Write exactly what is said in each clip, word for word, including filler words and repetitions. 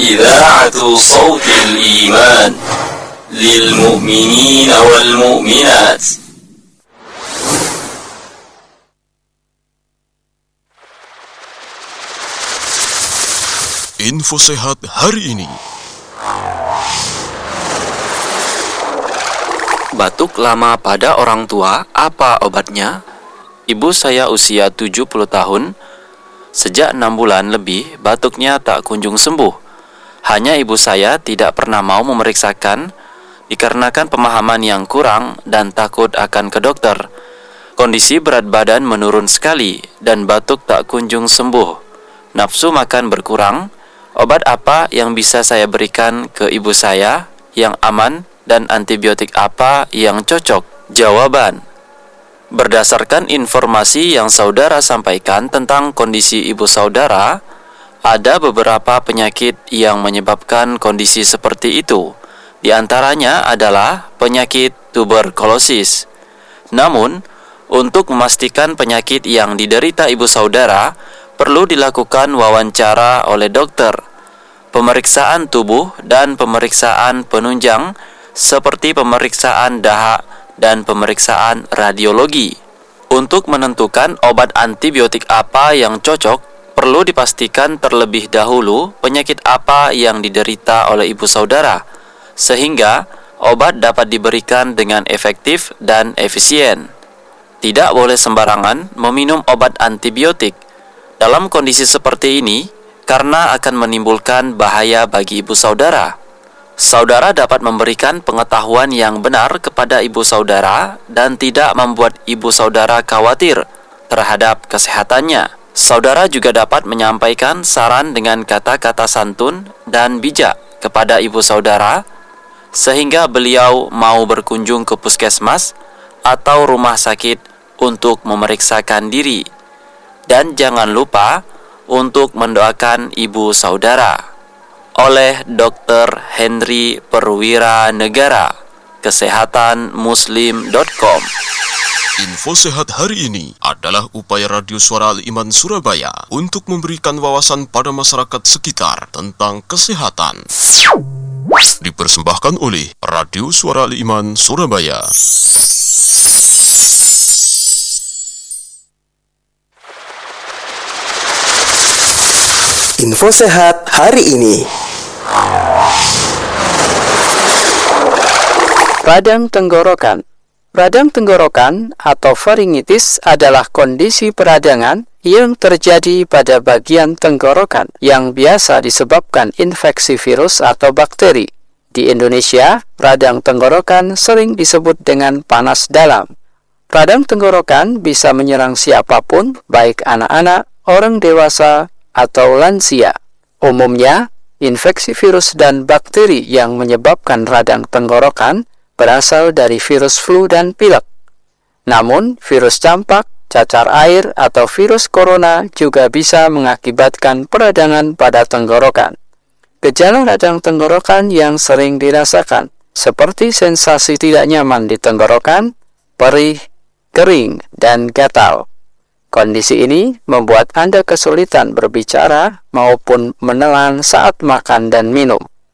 إذاعة صوت الإيمان للمؤمنين والمؤمنات. Info sehat hari ini. Batuk lama pada orang tua, apa obatnya? Ibu saya usia tujuh puluh tahun. Sejak enam bulan lebih, batuknya tak kunjung sembuh. Hanya ibu saya tidak pernah mau memeriksakan, dikarenakan pemahaman yang kurang dan takut akan ke dokter. Kondisi berat badan menurun sekali, dan batuk tak kunjung sembuh. Nafsu makan berkurang. Obat apa yang bisa saya berikan ke ibu saya yang aman, dan antibiotik apa yang cocok? Jawaban: berdasarkan informasi yang saudara sampaikan tentang kondisi ibu saudara, ada beberapa penyakit yang menyebabkan kondisi seperti itu. Di antaranya adalah penyakit tuberkulosis. Namun, untuk memastikan penyakit yang diderita ibu saudara, perlu dilakukan wawancara oleh dokter, pemeriksaan tubuh, dan pemeriksaan penunjang seperti pemeriksaan dahak dan pemeriksaan radiologi. Untuk menentukan obat antibiotik apa yang cocok, perlu dipastikan terlebih dahulu penyakit apa yang diderita oleh ibu saudara, sehingga obat dapat diberikan dengan efektif dan efisien. Tidak boleh sembarangan meminum obat antibiotik dalam kondisi seperti ini, karena akan menimbulkan bahaya bagi ibu saudara. Saudara dapat memberikan pengetahuan yang benar kepada ibu saudara dan tidak membuat ibu saudara khawatir terhadap kesehatannya. Saudara juga dapat menyampaikan saran dengan kata-kata santun dan bijak kepada ibu saudara, sehingga beliau mau berkunjung ke puskesmas atau rumah sakit untuk memeriksakan diri. Dan jangan lupa untuk mendoakan ibu saudara. Oleh dokter Henry Perwira Negara, kesehatan muslim dot com. Info sehat hari ini adalah upaya Radio Suara Al-Iman Surabaya untuk memberikan wawasan pada masyarakat sekitar tentang kesehatan. Dipersembahkan oleh Radio Suara Al-Iman Surabaya. Info sehat hari ini. Radang tenggorokan. Radang tenggorokan atau faringitis adalah kondisi peradangan yang terjadi pada bagian tenggorokan yang biasa disebabkan infeksi virus atau bakteri. Di Indonesia, radang tenggorokan sering disebut dengan panas dalam. Radang tenggorokan bisa menyerang siapapun, baik anak-anak, orang dewasa, atau lansia. Umumnya, infeksi virus dan bakteri yang menyebabkan radang tenggorokan berasal dari virus flu dan pilek. Namun, virus campak, cacar air, atau virus corona juga bisa mengakibatkan peradangan pada tenggorokan. Gejala radang tenggorokan yang sering dirasakan, seperti sensasi tidak nyaman di tenggorokan, perih, kering, dan gatal. Kondisi ini membuat Anda kesulitan berbicara maupun menelan saat makan dan minum.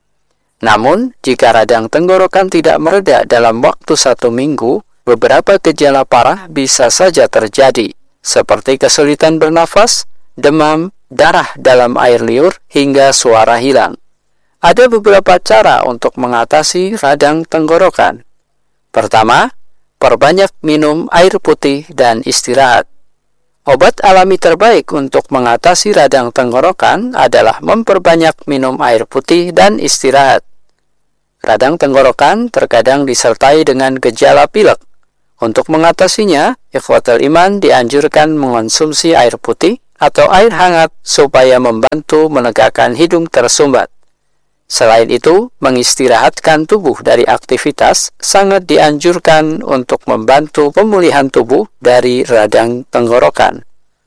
Namun, jika radang tenggorokan tidak mereda dalam waktu satu minggu, beberapa gejala parah bisa saja terjadi, seperti kesulitan bernafas, demam, darah dalam air liur, hingga suara hilang. Ada beberapa cara untuk mengatasi radang tenggorokan. Pertama, perbanyak minum air putih dan istirahat. Obat alami terbaik untuk mengatasi radang tenggorokan adalah memperbanyak minum air putih dan istirahat. Radang tenggorokan terkadang disertai dengan gejala pilek. Untuk mengatasinya, ikhwatul iman dianjurkan mengonsumsi air putih atau air hangat supaya membantu menegakkan hidung tersumbat. Selain itu, mengistirahatkan tubuh dari aktivitas sangat dianjurkan untuk membantu pemulihan tubuh dari radang tenggorokan.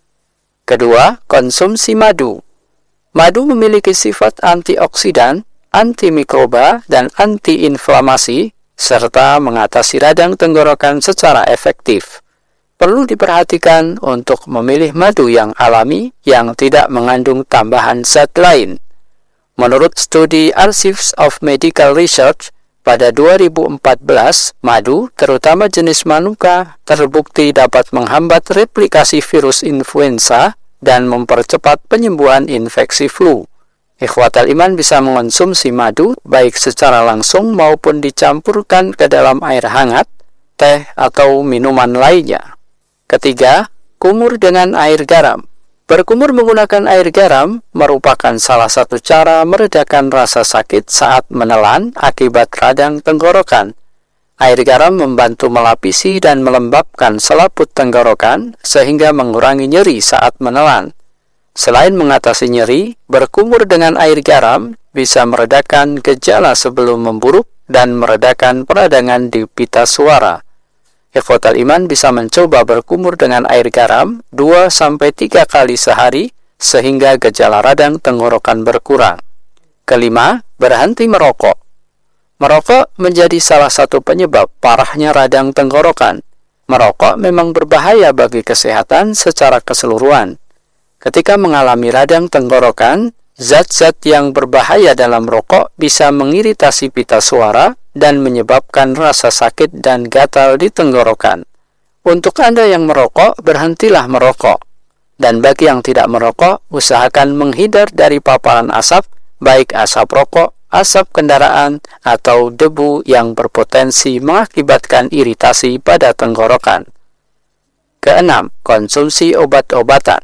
Kedua, konsumsi madu. Madu memiliki sifat antioksidan, antimikroba, dan antiinflamasi, serta mengatasi radang tenggorokan secara efektif. Perlu diperhatikan untuk memilih madu yang alami yang tidak mengandung tambahan zat lain. Menurut studi Archives of Medical Research, pada dua ribu empat belas, madu, terutama jenis manuka, terbukti dapat menghambat replikasi virus influenza dan mempercepat penyembuhan infeksi flu. Ikhwatal iman bisa mengonsumsi madu baik secara langsung maupun dicampurkan ke dalam air hangat, teh, atau minuman lainnya. Ketiga, kumur dengan air garam. Berkumur menggunakan air garam merupakan salah satu cara meredakan rasa sakit saat menelan akibat radang tenggorokan. Air garam membantu melapisi dan melembabkan selaput tenggorokan sehingga mengurangi nyeri saat menelan. Selain mengatasi nyeri, berkumur dengan air garam bisa meredakan gejala sebelum memburuk dan meredakan peradangan di pita suara. Ikhwatal iman bisa mencoba berkumur dengan air garam dua sampai tiga kali sehari sehingga gejala radang tenggorokan berkurang. Kelima, berhenti merokok. Merokok menjadi salah satu penyebab parahnya radang tenggorokan. Merokok memang berbahaya bagi kesehatan secara keseluruhan. Ketika mengalami radang tenggorokan, zat-zat yang berbahaya dalam rokok bisa mengiritasi pita suara dan menyebabkan rasa sakit dan gatal di tenggorokan. Untuk Anda yang merokok, berhentilah merokok. Dan bagi yang tidak merokok, usahakan menghindar dari paparan asap, baik asap rokok, asap kendaraan, atau debu yang berpotensi mengakibatkan iritasi pada tenggorokan. Keenam, konsumsi obat-obatan.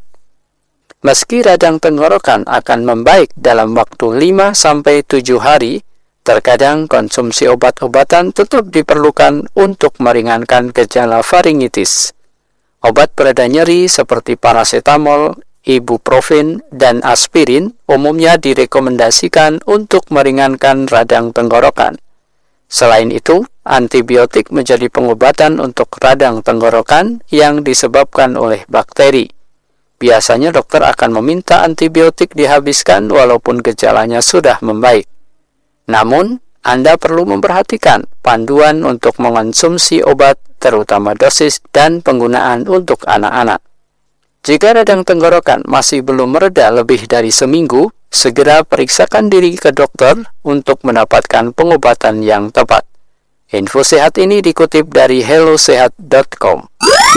Meski radang tenggorokan akan membaik dalam waktu lima sampai tujuh hari, terkadang konsumsi obat-obatan tetap diperlukan untuk meringankan gejala faringitis. Obat pereda nyeri seperti paracetamol, ibuprofen, dan aspirin umumnya direkomendasikan untuk meringankan radang tenggorokan. Selain itu, antibiotik menjadi pengobatan untuk radang tenggorokan yang disebabkan oleh bakteri. Biasanya dokter akan meminta antibiotik dihabiskan walaupun gejalanya sudah membaik. Namun, Anda perlu memperhatikan panduan untuk mengonsumsi obat, terutama dosis dan penggunaan untuk anak-anak. Jika radang tenggorokan masih belum mereda lebih dari seminggu, segera periksakan diri ke dokter untuk mendapatkan pengobatan yang tepat. Info sehat ini dikutip dari hellosehat dot com.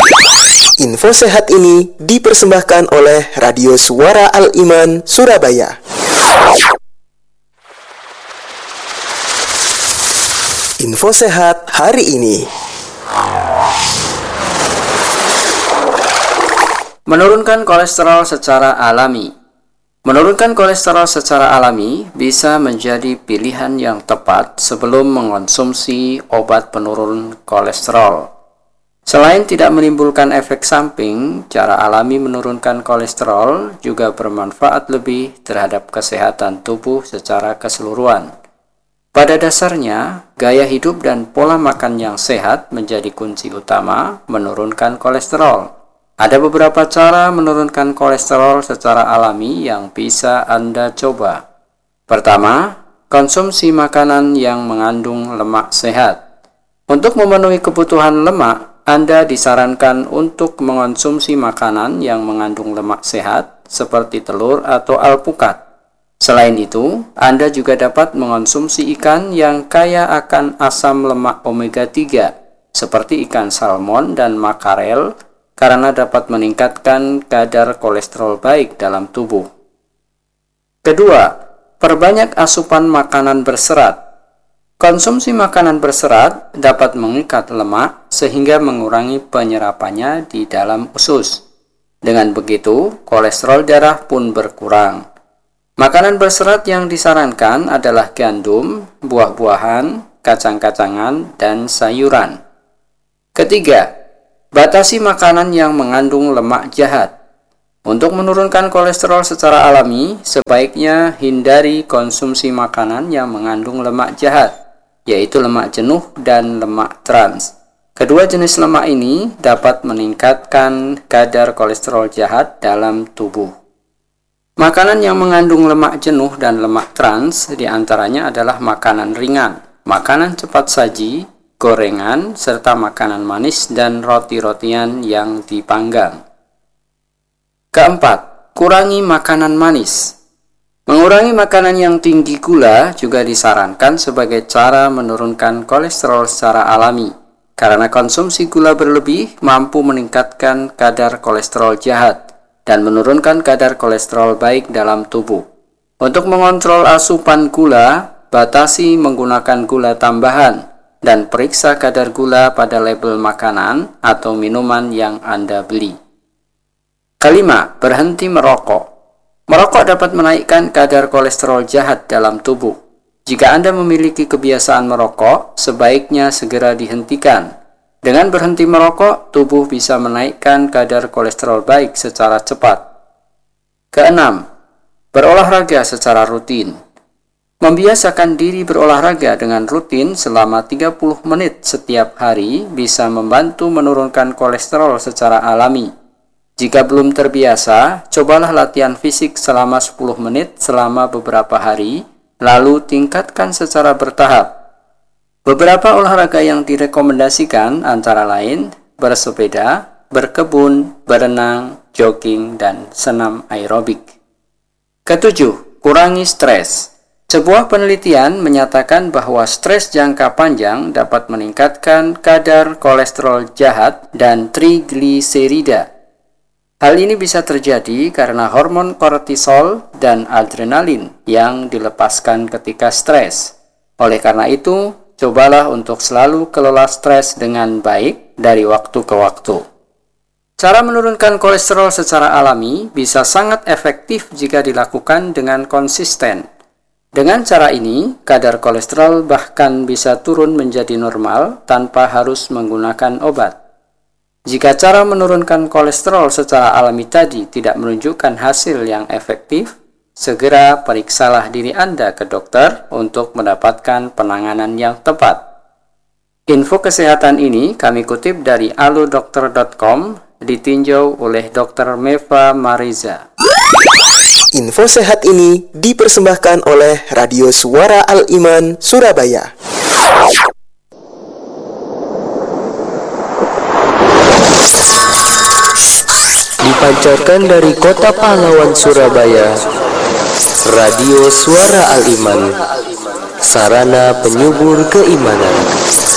Info sehat ini dipersembahkan oleh Radio Suara Al-Iman Surabaya. Info sehat hari ini. Menurunkan kolesterol secara alami. Menurunkan kolesterol secara alami bisa menjadi pilihan yang tepat sebelum mengonsumsi obat penurun kolesterol. Selain tidak menimbulkan efek samping, cara alami menurunkan kolesterol juga bermanfaat lebih terhadap kesehatan tubuh secara keseluruhan. Pada dasarnya, gaya hidup dan pola makan yang sehat menjadi kunci utama menurunkan kolesterol. Ada beberapa cara menurunkan kolesterol secara alami yang bisa Anda coba. Pertama, konsumsi makanan yang mengandung lemak sehat. Untuk memenuhi kebutuhan lemak, Anda disarankan untuk mengonsumsi makanan yang mengandung lemak sehat seperti telur atau alpukat. Selain itu, Anda juga dapat mengonsumsi ikan yang kaya akan asam lemak omega tiga seperti ikan salmon dan makarel karena dapat meningkatkan kadar kolesterol baik dalam tubuh. Kedua, perbanyak asupan makanan berserat. Konsumsi makanan berserat dapat mengikat lemak sehingga mengurangi penyerapannya di dalam usus. Dengan begitu, kolesterol darah pun berkurang. Makanan berserat yang disarankan adalah gandum, buah-buahan, kacang-kacangan, dan sayuran. Ketiga, batasi makanan yang mengandung lemak jahat. Untuk menurunkan kolesterol secara alami, sebaiknya hindari konsumsi makanan yang mengandung lemak jahat, yaitu lemak jenuh dan lemak trans. Kedua jenis lemak ini dapat meningkatkan kadar kolesterol jahat dalam tubuh. Makanan yang mengandung lemak jenuh dan lemak trans diantaranya adalah makanan ringan, makanan cepat saji, gorengan, serta makanan manis dan roti-rotian yang dipanggang. Keempat, kurangi makanan manis. Mengurangi makanan yang tinggi gula juga disarankan sebagai cara menurunkan kolesterol secara alami, karena konsumsi gula berlebih mampu meningkatkan kadar kolesterol jahat dan menurunkan kadar kolesterol baik dalam tubuh. Untuk mengontrol asupan gula, batasi menggunakan gula tambahan dan periksa kadar gula pada label makanan atau minuman yang Anda beli. Kelima, berhenti merokok. Merokok dapat menaikkan kadar kolesterol jahat dalam tubuh. Jika Anda memiliki kebiasaan merokok, sebaiknya segera dihentikan. Dengan berhenti merokok, tubuh bisa menaikkan kadar kolesterol baik secara cepat. Keenam, berolahraga secara rutin. Membiasakan diri berolahraga dengan rutin selama tiga puluh menit setiap hari bisa membantu menurunkan kolesterol secara alami. Jika belum terbiasa, cobalah latihan fisik selama sepuluh menit selama beberapa hari, lalu tingkatkan secara bertahap. Beberapa olahraga yang direkomendasikan antara lain bersepeda, berkebun, berenang, jogging, dan senam aerobik. Ketujuh, kurangi stres. Sebuah penelitian menyatakan bahwa stres jangka panjang dapat meningkatkan kadar kolesterol jahat dan trigliserida. Hal ini bisa terjadi karena hormon kortisol dan adrenalin yang dilepaskan ketika stres. Oleh karena itu, cobalah untuk selalu kelola stres dengan baik dari waktu ke waktu. Cara menurunkan kolesterol secara alami bisa sangat efektif jika dilakukan dengan konsisten. Dengan cara ini, kadar kolesterol bahkan bisa turun menjadi normal tanpa harus menggunakan obat. Jika cara menurunkan kolesterol secara alami tadi tidak menunjukkan hasil yang efektif, segera periksalah diri Anda ke dokter untuk mendapatkan penanganan yang tepat. Info kesehatan ini kami kutip dari alodokter dot com, ditinjau oleh dokter Meva Mariza. Info sehat ini dipersembahkan oleh Radio Suara Al-Iman Surabaya. Dipancarkan dari Kota Pahlawan Surabaya, Radio Suara Al-Iman, sarana penyubur keimanan.